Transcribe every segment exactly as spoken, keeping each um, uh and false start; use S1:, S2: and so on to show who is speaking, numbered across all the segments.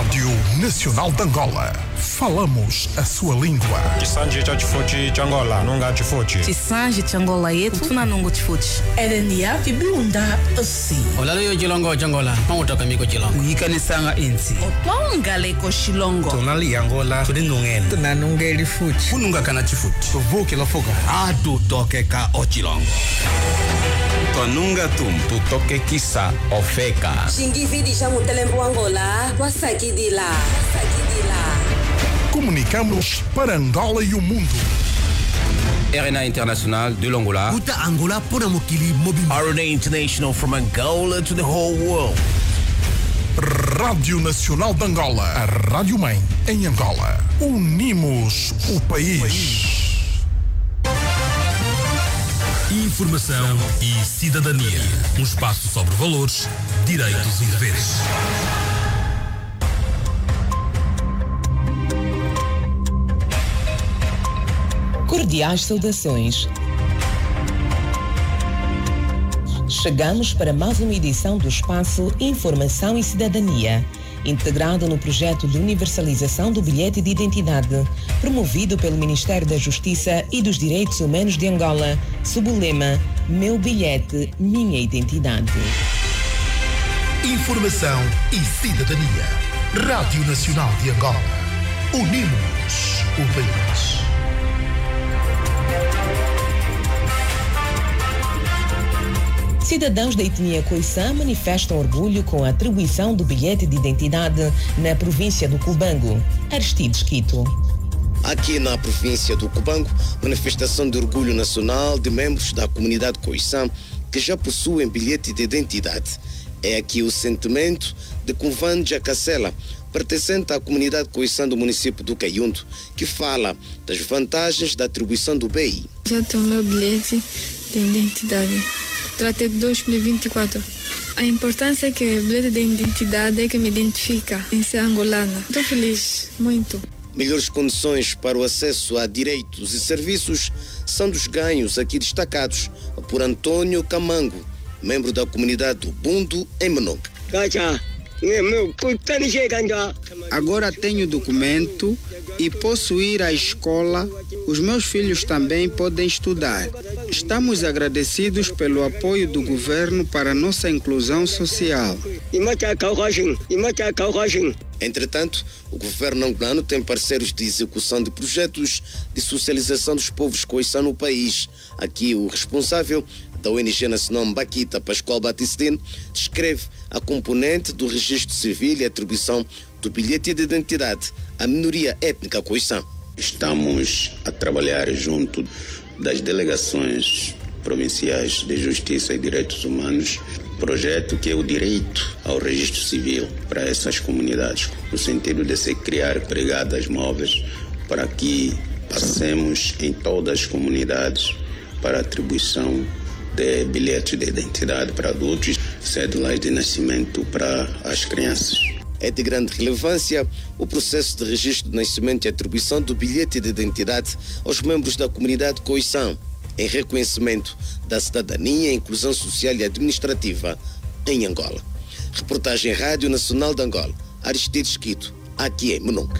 S1: Rádio Nacional de Angola. Falamos a sua língua.
S2: Chisanji cha chifuchi cha Angola, nunga chifuchi.
S3: Chisanji cha Angola yetu, tuna nungu chifuchi.
S4: Erenia vibunda osi.
S5: Olalo yo chilongo cha Angola, pangutoka miko chilongo.
S6: Uyikanisanga insi.
S3: Otwanga leko shilongo.
S6: Tonali Angola, tudinungen.
S4: Tunanungeli fuchi.
S6: Kununga kana chifuchi.
S1: Vuki la fuga.
S6: Atu toke ka ochilongo.
S7: Tonunga tum, tu toke kisa ofeka.
S8: Shingifidi shamu telembo Angola, wasaki dila, wasaki dila.
S1: Comunicamos para Angola e o mundo.
S7: R N A International de l'Angola.
S9: Uta Angola pona mokili mobile.
S10: R N A International from Angola to the whole world.
S1: Rádio Nacional de Angola, a rádio mãe em Angola. Unimos o país.
S9: Informação e cidadania. Um espaço sobre valores, direitos e deveres.
S11: Cordiais saudações. Chegamos para mais uma edição do espaço Informação e Cidadania, integrado no projeto de universalização do bilhete de identidade, promovido pelo Ministério da Justiça e dos Direitos Humanos de Angola, sob o lema Meu Bilhete, Minha Identidade.
S9: Informação e Cidadania. Rádio Nacional de Angola. Unimos o país.
S11: Cidadãos da etnia Khoisan manifestam orgulho com a atribuição do bilhete de identidade na província do Cubango. Aristides Quito.
S12: Aqui na província do Cubango, manifestação de orgulho nacional de membros da comunidade Khoisan que já possuem bilhete de identidade. É aqui o sentimento de Kunvan Jacacela, pertencente à comunidade Khoisan do município do Caiundo, que fala das vantagens da atribuição do B I.
S13: Já tenho meu bilhete de identidade. Tratei de dois mil e vinte e quatro. A importância é que o bilhete de identidade é que me identifica em ser angolana. Estou feliz, muito.
S12: Melhores condições para o acesso a direitos e serviços são dos ganhos aqui destacados por Antônio Camango, membro da comunidade do Bundo, em Mononga.
S14: Agora tenho documento e posso ir à escola. Os meus filhos também podem estudar. Estamos agradecidos pelo apoio do governo para a nossa inclusão social.
S12: Entretanto, o governo angolano tem parceiros de execução de projetos de socialização dos povos Khoisan no país. Aqui o responsável da O N G Nacional Mbaquita, Pascoal Batistino, descreve a componente do registro civil e a atribuição do bilhete de identidade à minoria étnica Khoisan.
S15: Estamos a trabalhar junto das delegações provinciais de Justiça e Direitos Humanos, projeto que é o direito ao registro civil para essas comunidades, no sentido de se criar brigadas móveis para que passemos em todas as comunidades para a atribuição de bilhetes de identidade para adultos, cédulas de nascimento para as crianças.
S12: É de grande relevância o processo de registro de nascimento e atribuição do bilhete de identidade aos membros da comunidade Khoisan, em reconhecimento da cidadania, inclusão social e administrativa em Angola. Reportagem Rádio Nacional de Angola, Aristides Quito, aqui em Mononga.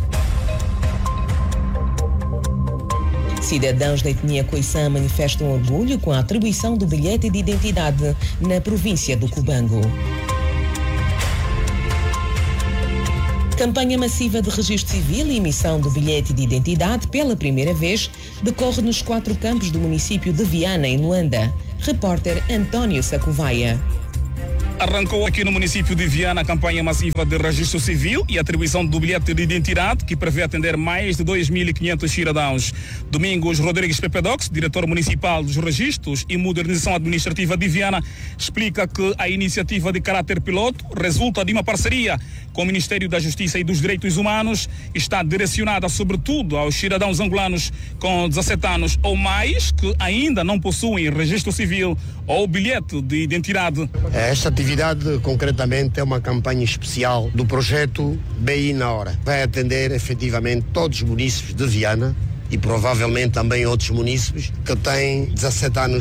S11: Cidadãos da etnia Khoisan manifestam orgulho com a atribuição do bilhete de identidade na província do Cubango. Campanha massiva de registro civil e emissão do bilhete de identidade pela primeira vez decorre nos quatro campos do município de Viana, em Luanda. Repórter António Sacovaia.
S16: Arrancou aqui no município de Viana a campanha massiva de registro civil e atribuição do bilhete de identidade, que prevê atender mais de dois mil e quinhentos cidadãos. Domingos Rodrigues Pepedox, diretor municipal dos registros e modernização administrativa de Viana, explica que a iniciativa de caráter piloto resulta de uma parceria com o Ministério da Justiça e dos Direitos Humanos, está direcionada sobretudo aos cidadãos angolanos com dezassete anos ou mais que ainda não possuem registro civil ou bilhete de identidade.
S17: Esta atividade, concretamente, é uma campanha especial do projeto B I na Hora. Vai atender, efetivamente, todos os munícipes de Viana e provavelmente também outros munícipes que têm dezassete anos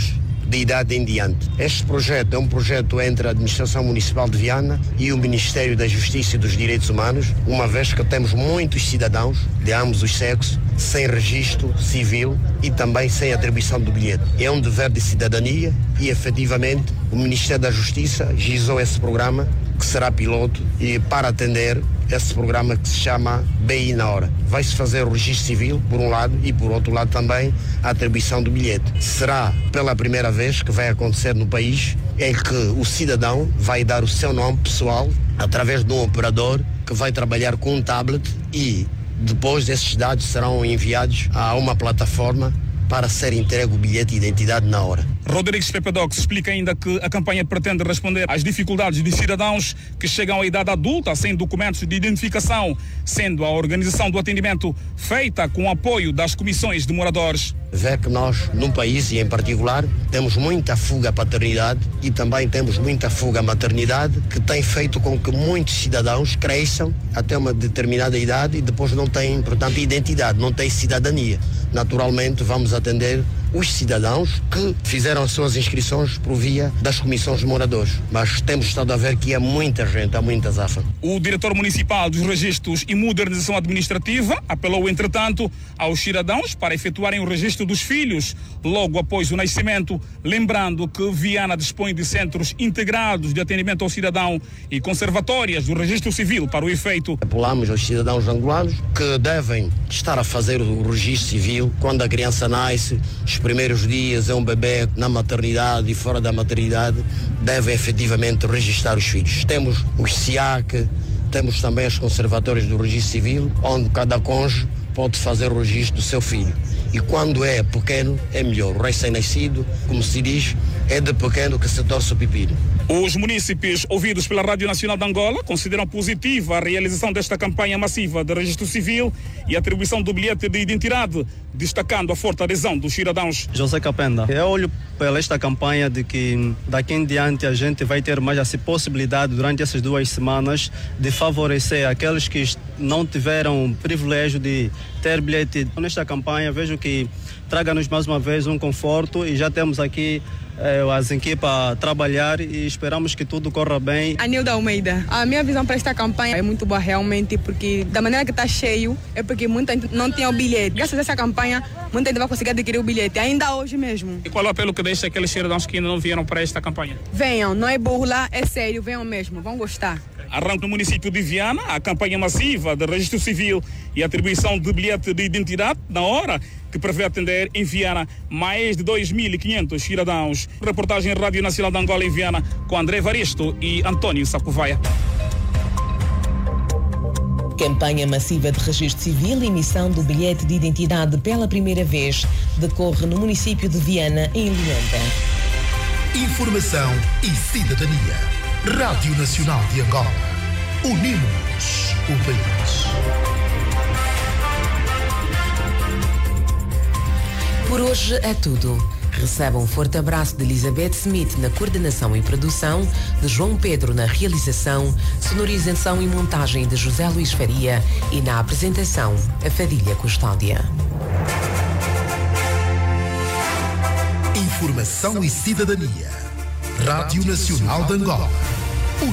S17: de idade em diante. Este projeto é um projeto entre a Administração Municipal de Viana e o Ministério da Justiça e dos Direitos Humanos, uma vez que temos muitos cidadãos de ambos os sexos sem registro civil e também sem atribuição do bilhete. É um dever de cidadania e, efetivamente, o Ministério da Justiça gizou esse programa, que será piloto, e para atender esse programa que se chama B I na hora. Vai-se fazer o registro civil, por um lado, e por outro lado também a atribuição do bilhete. Será pela primeira vez que vai acontecer no país em que o cidadão vai dar o seu nome pessoal através de um operador que vai trabalhar com um tablet e depois esses dados serão enviados a uma plataforma para ser entregue o bilhete de identidade na hora.
S16: Rodrigues Pepedox explica ainda que a campanha pretende responder às dificuldades de cidadãos que chegam à idade adulta sem documentos de identificação, sendo a organização do atendimento feita com o apoio das comissões de moradores.
S17: Vê que nós, num país e em particular, temos muita fuga à paternidade e também temos muita fuga à maternidade, que tem feito com que muitos cidadãos cresçam até uma determinada idade e depois não têm, portanto, identidade, não têm cidadania. Naturalmente, vamos atender os cidadãos que fizeram as suas inscrições por via das comissões de moradores. Mas temos estado a ver que há muita gente, há muita zafa.
S16: O diretor municipal dos registros e modernização administrativa apelou, entretanto, aos cidadãos para efetuarem o registro dos filhos logo após o nascimento, lembrando que Viana dispõe de centros integrados de atendimento ao cidadão e conservatórias do registro civil para o efeito.
S17: Apelamos aos cidadãos angolanos que devem estar a fazer o registro civil quando a criança nasce. Os primeiros dias é um bebê na maternidade e fora da maternidade, devem efetivamente registrar os filhos. Temos o S I A C, temos também as conservatórias do registro civil, onde cada cônjuge pode fazer o registro do seu filho. E quando é pequeno, é melhor. O recém-nascido, como se diz, é de pequeno que se torce o pepino.
S16: Os munícipes ouvidos pela Rádio Nacional de Angola consideram positiva a realização desta campanha massiva de registro civil e atribuição do bilhete de identidade, destacando a forte adesão dos cidadãos.
S18: José Capenda, eu olho pela esta campanha de que daqui em diante a gente vai ter mais essa possibilidade durante essas duas semanas de favorecer aqueles que não tiveram privilégio de ter bilhete. Nesta campanha vejo que traga-nos mais uma vez um conforto e já temos aqui eh, as equipas a trabalhar e esperamos que tudo corra bem.
S19: Anilda Almeida, a minha visão para esta campanha é muito boa realmente, porque da maneira que está cheio é porque muita gente não tinha o bilhete. Graças a essa campanha, muita gente vai conseguir adquirir o bilhete, ainda hoje mesmo.
S16: E qual é o apelo que deixa aqueles cidadãos que ainda não vieram para esta campanha?
S19: Venham, não é burla, é sério, venham mesmo, vão gostar.
S16: Arranca no município de Viana a campanha massiva de registro civil e atribuição de bilhete de identidade na hora, que prevê atender em Viana mais de dois mil e quinhentos cidadãos. Reportagem Rádio Nacional de Angola em Viana com André Evaristo e António Sacovaia.
S11: Campanha massiva de registro civil e emissão do bilhete de identidade pela primeira vez decorre no município de Viana, em Luanda.
S9: Informação e cidadania. Rádio Nacional de Angola. Unimos o país.
S11: Por hoje é tudo. Receba um forte abraço de Elizabeth Smith na coordenação e produção, de João Pedro na realização, sonorização e montagem de José Luís Faria e na apresentação, a Fadilha Custódia.
S9: Informação e cidadania. Rádio Nacional de Angola.